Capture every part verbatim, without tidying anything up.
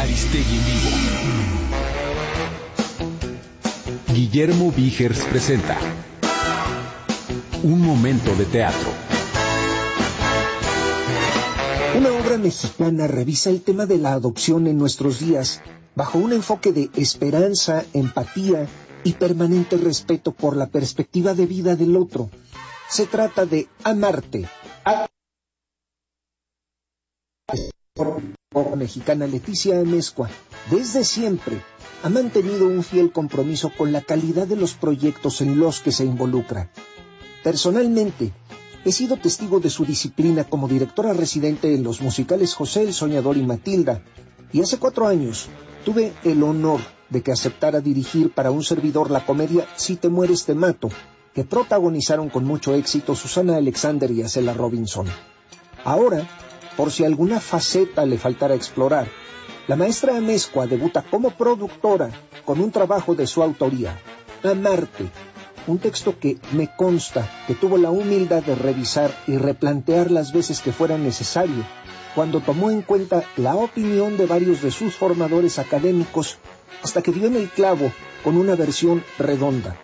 Aristegui en vivo. Guillermo Vigers presenta Un momento de teatro. Una obra mexicana revisa el tema de la adopción en nuestros días bajo un enfoque de esperanza, empatía y permanente respeto por la perspectiva de vida del otro. Se trata de Amarte. La mexicana Leticia Amezcua, desde siempre, ha mantenido un fiel compromiso con la calidad de los proyectos en los que se involucra. Personalmente, he sido testigo de su disciplina como directora residente en los musicales José el Soñador y Matilda, y hace cuatro años tuve el honor de que aceptara dirigir para un servidor la comedia Si te mueres te mato, que protagonizaron con mucho éxito Susana Alexander y Acela Robinson. Ahora, por si alguna faceta le faltara explorar, la maestra Amezcua debuta como productora con un trabajo de su autoría, Amarte, un texto que me consta que tuvo la humildad de revisar y replantear las veces que fuera necesario, cuando tomó en cuenta la opinión de varios de sus formadores académicos, hasta que dio en el clavo con una versión redonda.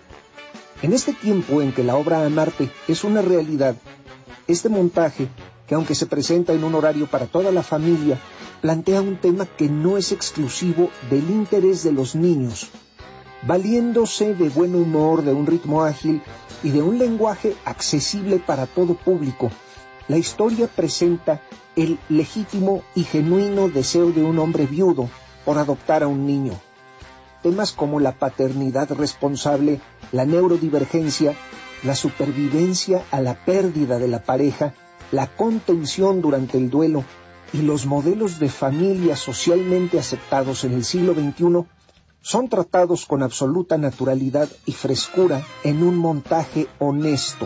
En este tiempo en que la obra Amarte es una realidad, este montaje, que aunque se presenta en un horario para toda la familia, plantea un tema que no es exclusivo del interés de los niños, valiéndose de buen humor, de un ritmo ágil y de un lenguaje accesible para todo público. La historia presenta el legítimo y genuino deseo de un hombre viudo por adoptar a un niño. Temas como la paternidad responsable, la neurodivergencia, la supervivencia a la pérdida de la pareja, la contención durante el duelo y los modelos de familia socialmente aceptados en el siglo veintiuno son tratados con absoluta naturalidad y frescura en un montaje honesto.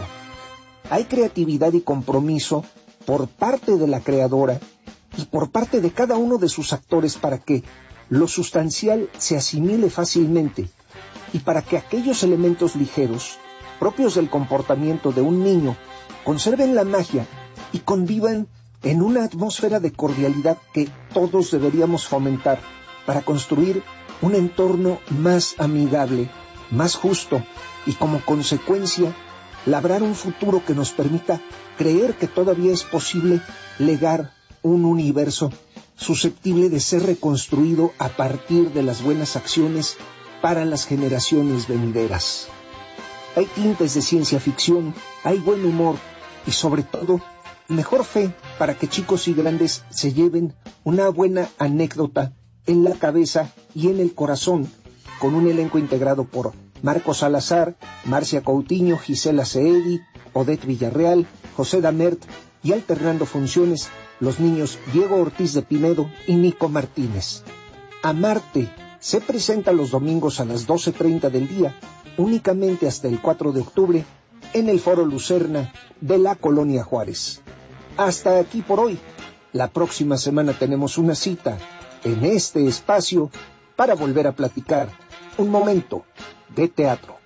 Hay creatividad y compromiso por parte de la creadora y por parte de cada uno de sus actores para que lo sustancial se asimile fácilmente y para que aquellos elementos ligeros, propios del comportamiento de un niño, conserven la magia y convivan en una atmósfera de cordialidad que todos deberíamos fomentar para construir un entorno más amigable, más justo y como consecuencia labrar un futuro que nos permita creer que todavía es posible legar un universo susceptible de ser reconstruido a partir de las buenas acciones para las generaciones venideras. Hay tintes de ciencia ficción, hay buen humor y sobre todo mejor fe para que chicos y grandes se lleven una buena anécdota en la cabeza y en el corazón, con un elenco integrado por Marcos Salazar, Marcia Coutinho, Gisela Ceedi, Odette Villarreal, José Damert y alternando funciones los niños Diego Ortiz de Pinedo y Nico Martínez. Amarte se presenta los domingos a las doce treinta del día, únicamente hasta el cuatro de octubre, en el Foro Lucerna de la Colonia Juárez. Hasta aquí por hoy. La próxima semana tenemos una cita en este espacio para volver a platicar un momento de teatro.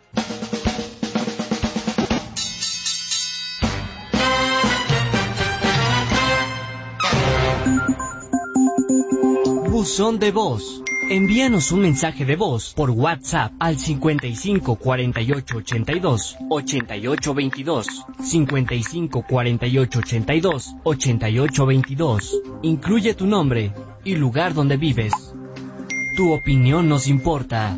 Buzón de voz. Envíanos un mensaje de voz por WhatsApp al cincuenta y cinco cuarenta y ocho ochenta y dos ochenta y ocho veintidós, cincuenta y cinco cuarenta y ocho ochenta y dos ochenta y ocho veintidós. Incluye tu nombre y lugar donde vives. Tu opinión nos importa.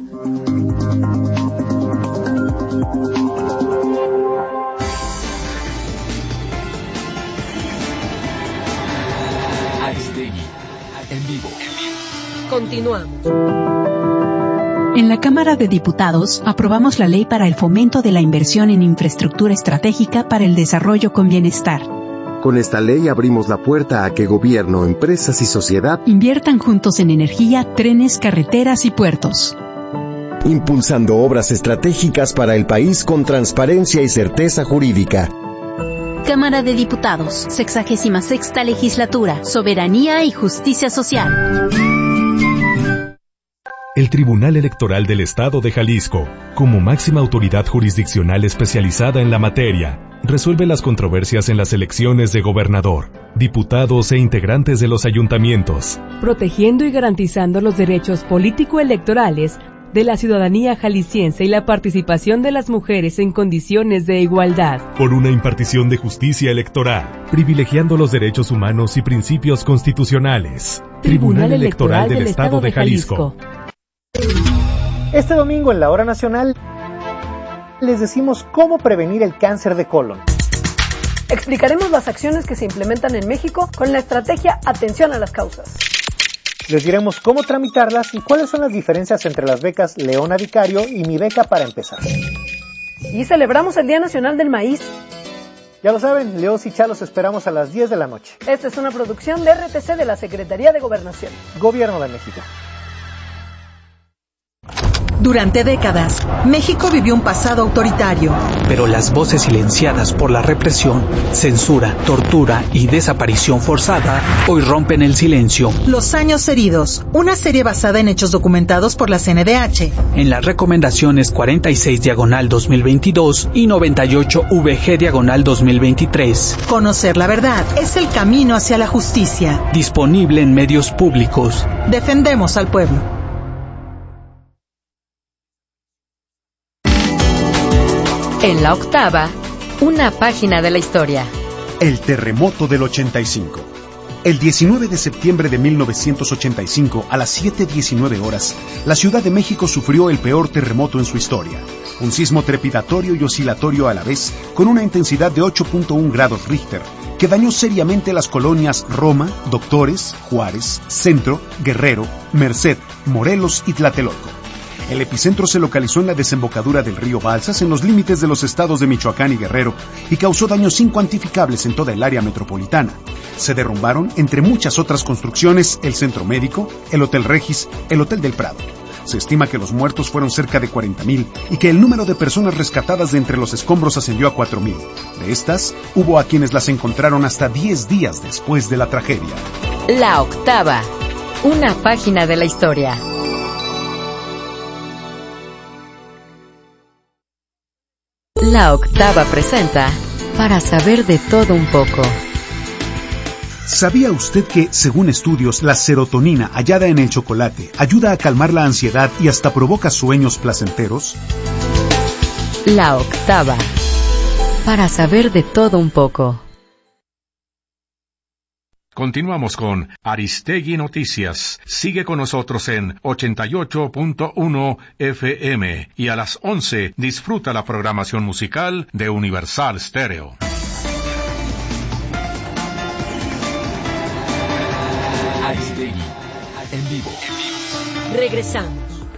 Aristegui en vivo. Continuamos. En la Cámara de Diputados aprobamos la Ley para el Fomento de la Inversión en Infraestructura Estratégica para el Desarrollo con Bienestar. Con esta ley abrimos la puerta a que gobierno, empresas y sociedad inviertan juntos en energía, trenes, carreteras y puertos, impulsando obras estratégicas para el país con transparencia y certeza jurídica. Cámara de Diputados, sexagésima sexta Legislatura, Soberanía y Justicia Social. El Tribunal Electoral del Estado de Jalisco, como máxima autoridad jurisdiccional especializada en la materia, resuelve las controversias en las elecciones de gobernador, diputados e integrantes de los ayuntamientos, protegiendo y garantizando los derechos político-electorales de la ciudadanía jalisciense y la participación de las mujeres en condiciones de igualdad. Por una impartición de justicia electoral, privilegiando los derechos humanos y principios constitucionales. Tribunal, Tribunal Electoral, Electoral del, del Estado de Jalisco. Este domingo en la Hora Nacional les decimos cómo prevenir el cáncer de colon. Explicaremos las acciones que se implementan en México con la estrategia Atención a las Causas. Les diremos cómo tramitarlas y cuáles son las diferencias entre las becas Leona Vicario y Mi Beca para Empezar. Y celebramos el Día Nacional del Maíz. Ya lo saben, Leos y Chalos esperamos a las diez de la noche. Esta es una producción de R T C de la Secretaría de Gobernación. Gobierno de México. Durante décadas, México vivió un pasado autoritario. Pero las voces silenciadas por la represión, censura, tortura y desaparición forzada hoy rompen el silencio. Los años heridos, una serie basada en hechos documentados por la C N D H. En las recomendaciones cuarenta y seis diagonal dos mil veintidós y noventa y ocho V G diagonal dos mil veintitrés. Conocer la verdad es el camino hacia la justicia. Disponible en medios públicos. Defendemos al pueblo. En la octava, una página de la historia. El terremoto del ochenta y cinco. El diecinueve de septiembre de mil novecientos ochenta y cinco, a las siete diecinueve horas, la Ciudad de México sufrió el peor terremoto en su historia. Un sismo trepidatorio y oscilatorio a la vez, con una intensidad de ocho punto uno grados Richter, que dañó seriamente las colonias Roma, Doctores, Juárez, Centro, Guerrero, Merced, Morelos y Tlatelolco. El epicentro se localizó en la desembocadura del río Balsas, en los límites de los estados de Michoacán y Guerrero, y causó daños incuantificables en toda el área metropolitana. Se derrumbaron, entre muchas otras construcciones, el Centro Médico, el Hotel Regis, el Hotel del Prado. Se estima que los muertos fueron cerca de cuarenta mil y que el número de personas rescatadas de entre los escombros ascendió a cuatro mil. De estas, hubo a quienes las encontraron hasta diez días después de la tragedia. La octava, una página de la historia. La octava presenta Para saber de todo un poco. ¿Sabía usted que, según estudios, la serotonina hallada en el chocolate ayuda a calmar la ansiedad y hasta provoca sueños placenteros? La octava. Para saber de todo un poco. Continuamos con Aristegui Noticias. Sigue con nosotros en ochenta y ocho punto uno F M y a las once disfruta la programación musical de Universal Stereo. Aristegui en vivo. Regresamos.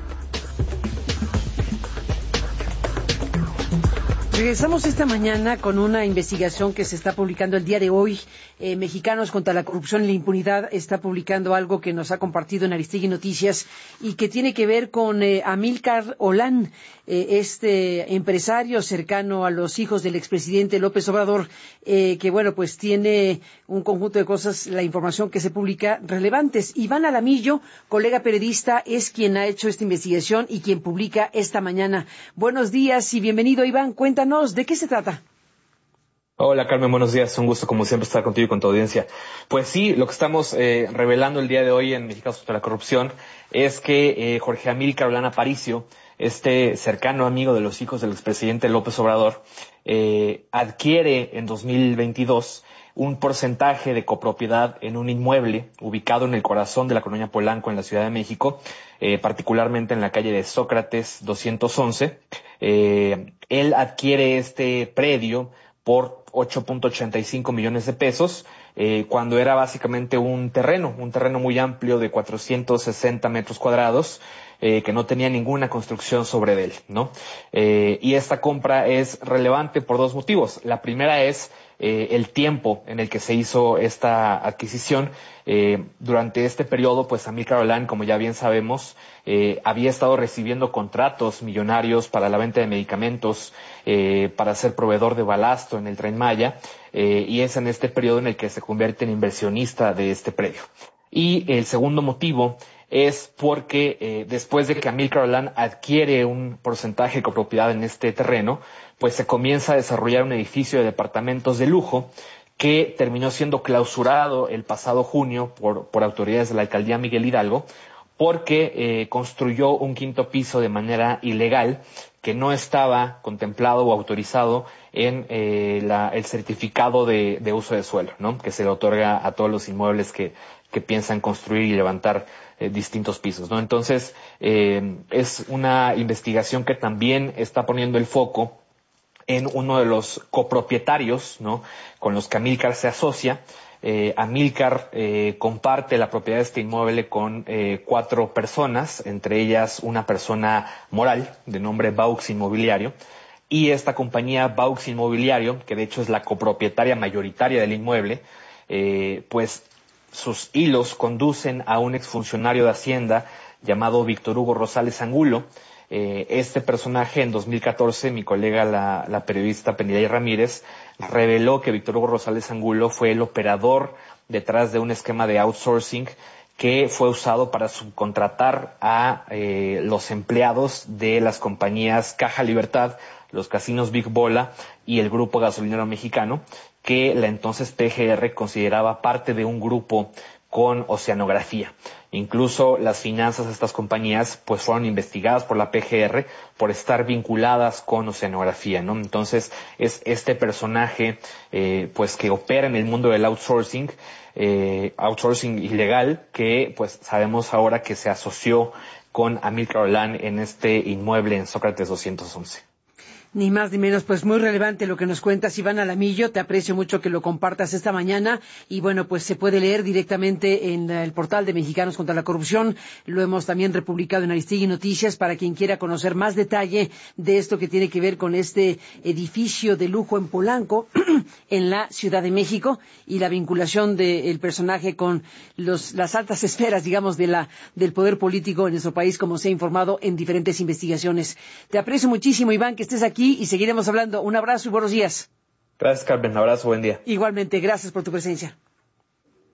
Regresamos esta mañana con una investigación que se está publicando el día de hoy. Eh, Mexicanos contra la Corrupción y la Impunidad está publicando algo que nos ha compartido en Aristegui Noticias y que tiene que ver con eh, Amílcar Olán, eh, este empresario cercano a los hijos del expresidente López Obrador, eh, que bueno, pues tiene un conjunto de cosas, la información que se publica, relevantes. Iván Alamillo, colega periodista, es quien ha hecho esta investigación y quien publica esta mañana. Buenos días y bienvenido, Iván. Cuéntanos. ¿De qué se trata? Hola Carmen, buenos días. Un gusto como siempre estar contigo y con tu audiencia. Pues sí, lo que estamos eh, revelando el día de hoy en Mexicanos contra la Corrupción es que eh, Jorge Amílcar Olán Aparicio, este cercano amigo de los hijos del expresidente López Obrador, eh, adquiere en dos mil veintidós un porcentaje de copropiedad en un inmueble ubicado en el corazón de la colonia Polanco en la Ciudad de México, eh, particularmente en la calle de Sócrates doscientos once. Eh, él adquiere este predio por ocho punto ochenta y cinco millones de pesos, eh, cuando era básicamente un terreno, un terreno muy amplio de cuatrocientos sesenta metros cuadrados, eh, que no tenía ninguna construcción sobre él, ¿no? Eh, y esta compra es relevante por dos motivos. La primera es eh, el tiempo en el que se hizo esta adquisición. Eh, durante este periodo, pues Amílcar Olán, como ya bien sabemos, eh, había estado recibiendo contratos millonarios para la venta de medicamentos, eh, para ser proveedor de balasto en el Tren Maya, eh, y es en este periodo en el que se convierte en inversionista de este predio. Y el segundo motivo es porque eh, después de que Amílcar Olan adquiere un porcentaje de copropiedad en este terreno, pues se comienza a desarrollar un edificio de departamentos de lujo que terminó siendo clausurado el pasado junio por, por autoridades de la alcaldía Miguel Hidalgo, porque eh, construyó un quinto piso de manera ilegal que no estaba contemplado o autorizado en eh, la, el certificado de, de uso de suelo, ¿no? Que se le otorga a todos los inmuebles que, que piensan construir y levantar eh, distintos pisos, ¿no? Entonces, eh, es una investigación que también está poniendo el foco en uno de los copropietarios, ¿no? Con los que Amílcar se asocia. Eh, Amílcar eh, comparte la propiedad de este inmueble con eh, cuatro personas, entre ellas una persona moral de nombre Baux Inmobiliario, y esta compañía Baux Inmobiliario, que de hecho es la copropietaria mayoritaria del inmueble, eh, pues sus hilos conducen a un exfuncionario de Hacienda llamado Víctor Hugo Rosales Angulo. Eh, este personaje, en dos mil catorce, mi colega, la, la periodista Penilei Ramírez, reveló que Víctor Hugo Rosales Angulo fue el operador detrás de un esquema de outsourcing que fue usado para subcontratar a eh, los empleados de las compañías Caja Libertad, los casinos Big Bola y el Grupo Gasolinero Mexicano, que la entonces P G R consideraba parte de un grupo con oceanografía. Incluso las finanzas de estas compañías pues fueron investigadas por la P G R por estar vinculadas con oceanografía, ¿no? Entonces es este personaje eh, pues que opera en el mundo del outsourcing, eh, outsourcing ilegal, que pues sabemos ahora que se asoció con Amílcar Olan en este inmueble en Sócrates doscientos once. Ni más ni menos, pues muy relevante lo que nos cuentas, Iván Alamillo. Te aprecio mucho que lo compartas esta mañana. Y bueno, pues se puede leer directamente en el portal de Mexicanos contra la Corrupción. Lo hemos también republicado en Aristegui Noticias para quien quiera conocer más detalle de esto que tiene que ver con este edificio de lujo en Polanco, en la Ciudad de México, y la vinculación del personaje con los, las altas esferas, digamos, de la, del poder político en nuestro país, como se ha informado en diferentes investigaciones. Te aprecio muchísimo, Iván, que estés aquí y seguiremos hablando. Un abrazo y buenos días. Gracias, Carmen. Un abrazo, buen día. Igualmente, gracias por tu presencia.